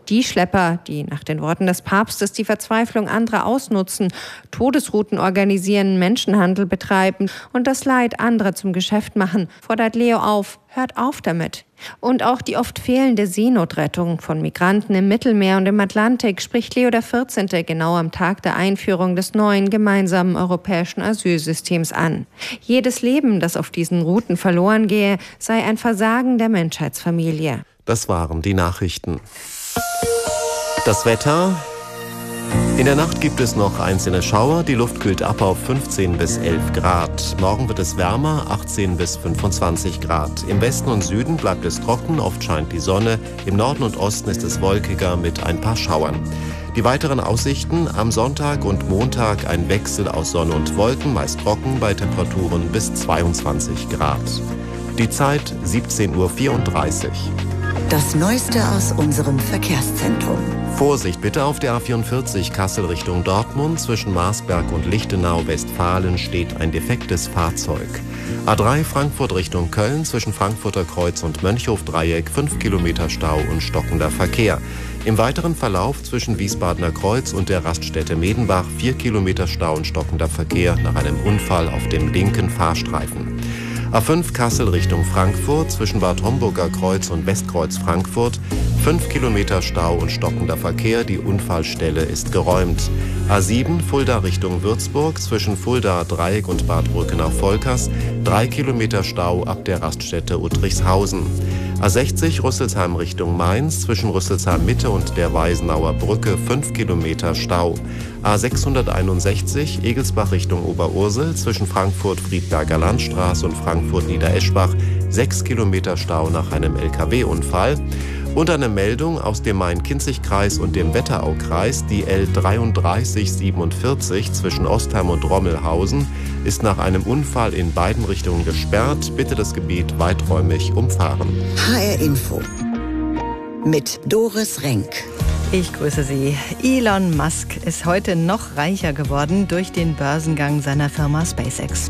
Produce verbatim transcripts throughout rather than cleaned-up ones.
Die Schlepper, die nach den Worten des Papstes die Verzweiflung anderer ausnutzen, Todesrouten organisieren, Menschenhandel betreiben und das Leid anderer zum Geschäft machen, fordert Leo auf, hört auf damit. Und auch die oft fehlende Seenotrettung von Migranten im Mittelmeer und im Atlantik spricht Leo der vierzehnte genau am Tag der Einführung des neuen gemeinsamen europäischen Asylsystems an. Jedes Leben, das auf diesen Routen verloren gehe, sei ein Versagen der Menschheitsfamilie. Das waren die Nachrichten. Das Wetter. In der Nacht gibt es noch einzelne Schauer. Die Luft kühlt ab auf fünfzehn bis elf Grad. Morgen wird es wärmer, achtzehn bis fünfundzwanzig Grad. Im Westen und Süden bleibt es trocken, oft scheint die Sonne. Im Norden und Osten ist es wolkiger mit ein paar Schauern. Die weiteren Aussichten: am Sonntag und Montag ein Wechsel aus Sonne und Wolken, meist trocken bei Temperaturen bis zweiundzwanzig Grad. Die Zeit siebzehn Uhr vierunddreißig. Das Neueste aus unserem Verkehrszentrum. Vorsicht bitte auf der A vierundvierzig Kassel Richtung Dortmund. Zwischen Marsberg und Lichtenau, Westfalen, steht ein defektes Fahrzeug. A drei Frankfurt Richtung Köln. Zwischen Frankfurter Kreuz und Mönchhof-Dreieck fünf Kilometer Stau und stockender Verkehr. Im weiteren Verlauf zwischen Wiesbadener Kreuz und der Raststätte Medenbach vier Kilometer Stau und stockender Verkehr nach einem Unfall auf dem linken Fahrstreifen. A fünf Kassel Richtung Frankfurt, zwischen Bad Homburger Kreuz und Westkreuz Frankfurt, fünf Kilometer Stau und stockender Verkehr, die Unfallstelle ist geräumt. A sieben Fulda Richtung Würzburg, zwischen Fulda Dreieck und Bad Brückenach-Volkers, drei Kilometer Stau ab der Raststätte Uttrichshausen. A sechzig Rüsselsheim Richtung Mainz, zwischen Rüsselsheim Mitte und der Weisenauer Brücke fünf Kilometer Stau. A sechshunderteinundsechzig Egelsbach Richtung Oberursel, zwischen Frankfurt-Friedberger Landstraße und Frankfurt-Niedereschbach sechs Kilometer Stau nach einem L K W-Unfall. Und eine Meldung aus dem Main-Kinzig-Kreis und dem Wetteraukreis: die L dreiunddreißig siebenundvierzig zwischen Ostheim und Rommelhausen ist nach einem Unfall in beiden Richtungen gesperrt. Bitte das Gebiet weiträumig umfahren. H R Info mit Doris Renk. Ich grüße Sie. Elon Musk ist heute noch reicher geworden durch den Börsengang seiner Firma SpaceX.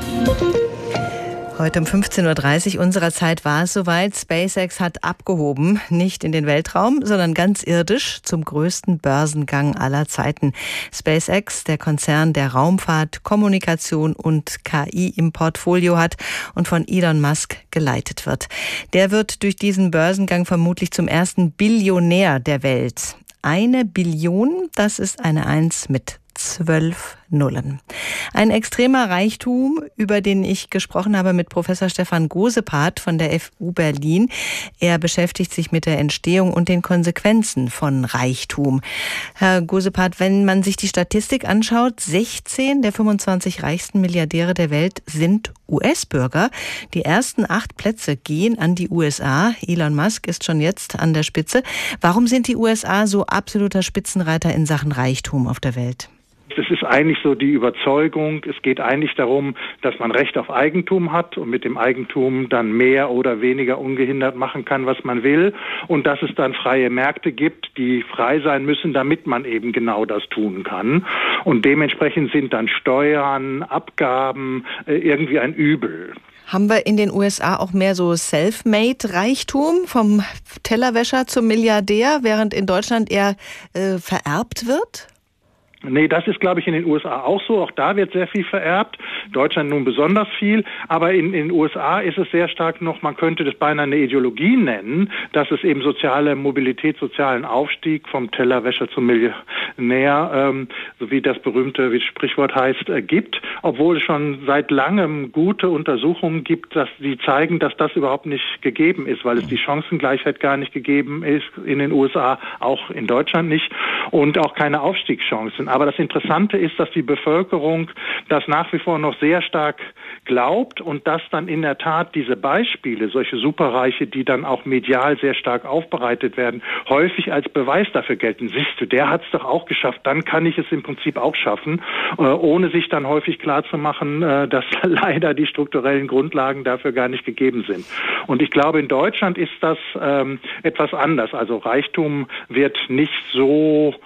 Heute um fünfzehn Uhr dreißig unserer Zeit war es soweit. SpaceX hat abgehoben, nicht in den Weltraum, sondern ganz irdisch zum größten Börsengang aller Zeiten. SpaceX, der Konzern, der Raumfahrt, Kommunikation und K I im Portfolio hat und von Elon Musk geleitet wird. Der wird durch diesen Börsengang vermutlich zum ersten Billionär der Welt. Eine Billion, das ist eine Eins mit zwölf Nullen. Ein extremer Reichtum, über den ich gesprochen habe mit Professor Stefan Gosepart von der F U Berlin. Er beschäftigt sich mit der Entstehung und den Konsequenzen von Reichtum. Herr Gosepart, wenn man sich die Statistik anschaut, sechzehn der fünfundzwanzig reichsten Milliardäre der Welt sind U S-Bürger. Die ersten acht Plätze gehen an die U S A. Elon Musk ist schon jetzt an der Spitze. Warum sind die U S A so absoluter Spitzenreiter in Sachen Reichtum auf der Welt? Es ist eigentlich so die Überzeugung, es geht eigentlich darum, dass man Recht auf Eigentum hat und mit dem Eigentum dann mehr oder weniger ungehindert machen kann, was man will, und dass es dann freie Märkte gibt, die frei sein müssen, damit man eben genau das tun kann. Und dementsprechend sind dann Steuern, Abgaben äh, irgendwie ein Übel. Haben wir in den U S A auch mehr so Self-Made-Reichtum, vom Tellerwäscher zum Milliardär, während in Deutschland eher äh, vererbt wird? Nee, das ist, glaube ich, in den U S A auch so. Auch da wird sehr viel vererbt. Deutschland nun besonders viel. Aber in, in den U S A ist es sehr stark noch, man könnte das beinahe eine Ideologie nennen, dass es eben soziale Mobilität, sozialen Aufstieg vom Tellerwäscher zum Millionär, ähm, so wie das berühmte, wie das Sprichwort heißt, äh, gibt. Obwohl es schon seit langem gute Untersuchungen gibt, dass die zeigen, dass das überhaupt nicht gegeben ist, weil es die Chancengleichheit gar nicht gegeben ist in den U S A, auch in Deutschland nicht, und auch keine Aufstiegschancen. Aber das Interessante ist, dass die Bevölkerung das nach wie vor noch sehr stark glaubt und dass dann in der Tat diese Beispiele, solche Superreiche, die dann auch medial sehr stark aufbereitet werden, häufig als Beweis dafür gelten. Siehst du, der hat es doch auch geschafft, dann kann ich es im Prinzip auch schaffen, äh, ohne sich dann häufig klarzumachen, äh, dass leider die strukturellen Grundlagen dafür gar nicht gegeben sind. Und ich glaube, in Deutschland ist das ähm, etwas anders. Also Reichtum wird nicht so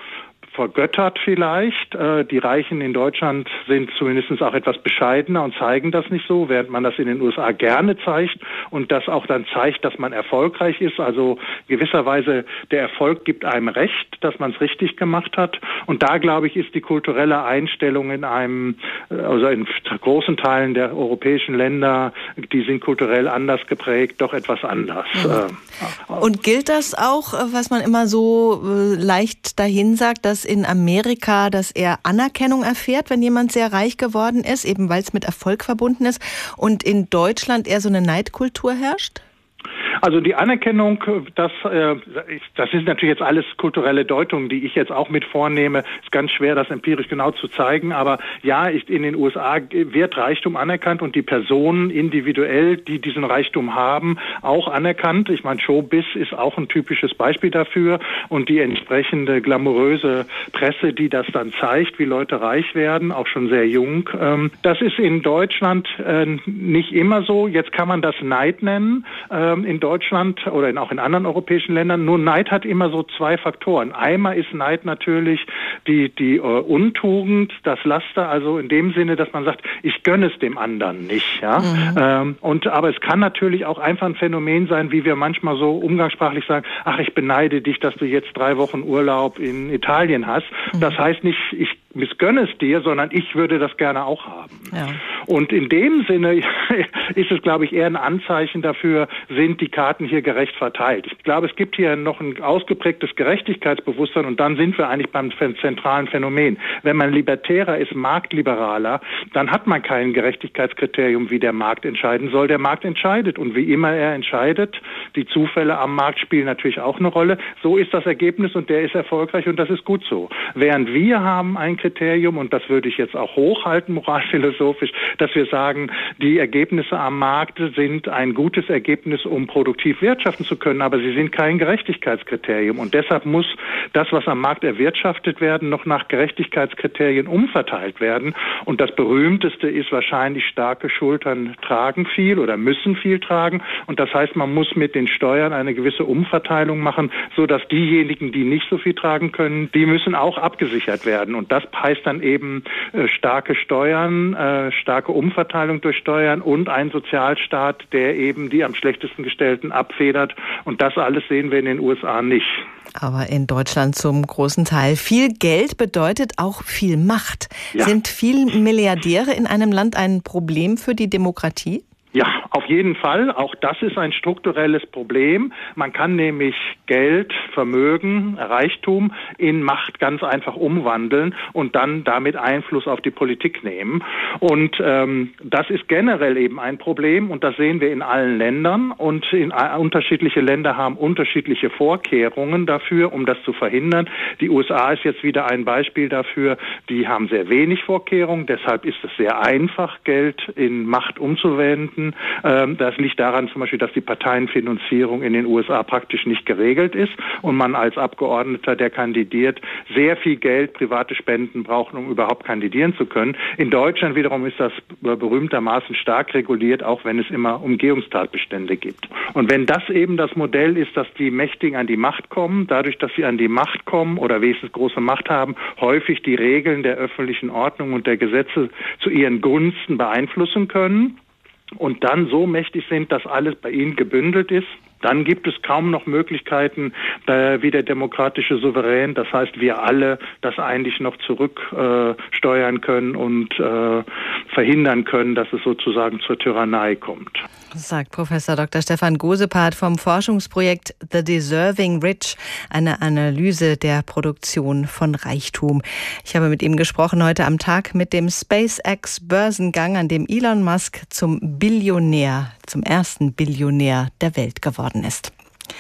vergöttert vielleicht. Äh, die Reichen in Deutschland sind zumindest auch etwas bescheidener und zeigen das nicht so, während man das in den U S A gerne zeigt und das auch dann zeigt, dass man erfolgreich ist. Also gewisserweise der Erfolg gibt einem recht, dass man es richtig gemacht hat. Und da, glaube ich, ist die kulturelle Einstellung in einem, also in großen Teilen der europäischen Länder, die sind kulturell anders geprägt, doch etwas anders. Mhm. Und gilt das auch, was man immer so leicht dahin sagt, dass in Amerika, dass er Anerkennung erfährt, wenn jemand sehr reich geworden ist, eben weil es mit Erfolg verbunden ist, und in Deutschland eher so eine Neidkultur herrscht? Also die Anerkennung, das, äh, das ist natürlich jetzt alles kulturelle Deutungen, die ich jetzt auch mit vornehme. Ist ganz schwer, das empirisch genau zu zeigen. Aber ja, ist in den U S A wird Reichtum anerkannt und die Personen individuell, die diesen Reichtum haben, auch anerkannt. Ich meine, Showbiz ist auch ein typisches Beispiel dafür und die entsprechende glamouröse Presse, die das dann zeigt, wie Leute reich werden, auch schon sehr jung. Ähm, das ist in Deutschland äh, nicht immer so. Jetzt kann man das Neid nennen. Ähm, in Deutschland oder in, auch in anderen europäischen Ländern. Nur Neid hat immer so zwei Faktoren. Einmal ist Neid natürlich die, die uh, Untugend, das Laster, also in dem Sinne, dass man sagt, ich gönne es dem anderen nicht. Ja? Mhm. Ähm, und, aber es kann natürlich auch einfach ein Phänomen sein, wie wir manchmal so umgangssprachlich sagen, ach, ich beneide dich, dass du jetzt drei Wochen Urlaub in Italien hast. Mhm. Das heißt nicht, ich missgönne es dir, sondern ich würde das gerne auch haben. Ja. Und in dem Sinne ist es, glaube ich, eher ein Anzeichen dafür, sind die Karten hier gerecht verteilt. Ich glaube, es gibt hier noch ein ausgeprägtes Gerechtigkeitsbewusstsein und dann sind wir eigentlich beim zentralen Phänomen. Wenn man libertärer ist, marktliberaler, dann hat man kein Gerechtigkeitskriterium, wie der Markt entscheiden soll. Der Markt entscheidet und wie immer er entscheidet, die Zufälle am Markt spielen natürlich auch eine Rolle. So ist das Ergebnis und der ist erfolgreich und das ist gut so. Während wir haben ein Kriterium, und das würde ich jetzt auch hochhalten, moralphilosophisch, dass wir sagen, die Ergebnisse am Markt sind ein gutes Ergebnis, um produktiv wirtschaften zu können, aber sie sind kein Gerechtigkeitskriterium. Und deshalb muss das, was am Markt erwirtschaftet werden, noch nach Gerechtigkeitskriterien umverteilt werden. Und das berühmteste ist wahrscheinlich, starke Schultern tragen viel oder müssen viel tragen. Und das heißt, man muss mit den Steuern eine gewisse Umverteilung machen, sodass diejenigen, die nicht so viel tragen können, die müssen auch abgesichert werden. Und das heißt dann eben äh, starke Steuern, äh, starke Umverteilung durch Steuern und ein Sozialstaat, der eben die am schlechtesten Gestellten abfedert. Und das alles sehen wir in den U S A nicht. Aber in Deutschland zum großen Teil. Viel Geld bedeutet auch viel Macht. Ja. Sind viele Milliardäre in einem Land ein Problem für die Demokratie? Ja, auf jeden Fall. Auch das ist ein strukturelles Problem. Man kann nämlich Geld, Vermögen, Reichtum in Macht ganz einfach umwandeln und dann damit Einfluss auf die Politik nehmen. Und ähm, das ist generell eben ein Problem und das sehen wir in allen Ländern. Und in, uh, unterschiedliche Länder haben unterschiedliche Vorkehrungen dafür, um das zu verhindern. Die U S A ist jetzt wieder ein Beispiel dafür. Die haben sehr wenig Vorkehrungen. Deshalb ist es sehr einfach, Geld in Macht umzuwenden. Das liegt daran zum Beispiel, dass die Parteienfinanzierung in den U S A praktisch nicht geregelt ist und man als Abgeordneter, der kandidiert, sehr viel Geld, private Spenden braucht, um überhaupt kandidieren zu können. In Deutschland wiederum ist das berühmtermaßen stark reguliert, auch wenn es immer Umgehungstatbestände gibt. Und wenn das eben das Modell ist, dass die Mächtigen an die Macht kommen, dadurch, dass sie an die Macht kommen oder wenigstens große Macht haben, häufig die Regeln der öffentlichen Ordnung und der Gesetze zu ihren Gunsten beeinflussen können, und dann so mächtig sind, dass alles bei ihnen gebündelt ist, dann gibt es kaum noch Möglichkeiten, äh, wie der demokratische Souverän, das heißt wir alle, das eigentlich noch zurücksteuern äh, können und äh, verhindern können, dass es sozusagen zur Tyrannei kommt. Das sagt Professor Doktor Stefan Gosepart vom Forschungsprojekt The Deserving Rich, eine Analyse der Produktion von Reichtum. Ich habe mit ihm gesprochen heute am Tag mit dem SpaceX-Börsengang, an dem Elon Musk zum Billionär, zum ersten Billionär der Welt geworden ist.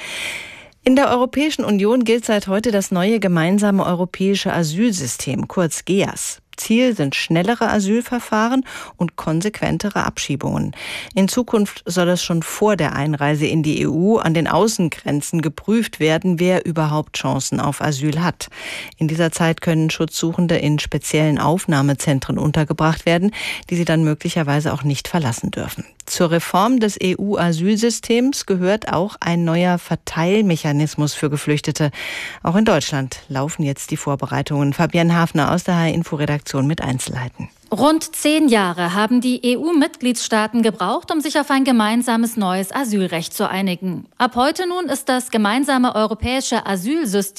In der Europäischen Union gilt seit heute das neue gemeinsame europäische Asylsystem, kurz G E A S. Ziel sind schnellere Asylverfahren und konsequentere Abschiebungen. In Zukunft soll es schon vor der Einreise in die E U an den Außengrenzen geprüft werden, wer überhaupt Chancen auf Asyl hat. In dieser Zeit können Schutzsuchende in speziellen Aufnahmezentren untergebracht werden, die sie dann möglicherweise auch nicht verlassen dürfen. Zur Reform des E U-Asylsystems gehört auch ein neuer Verteilmechanismus für Geflüchtete. Auch in Deutschland laufen jetzt die Vorbereitungen. Fabienne Hafner aus der H I-Info-Redaktion mit Einzelheiten. Rund zehn Jahre haben die E U-Mitgliedstaaten gebraucht, um sich auf ein gemeinsames neues Asylrecht zu einigen. Ab heute nun ist das gemeinsame europäische Asylsystem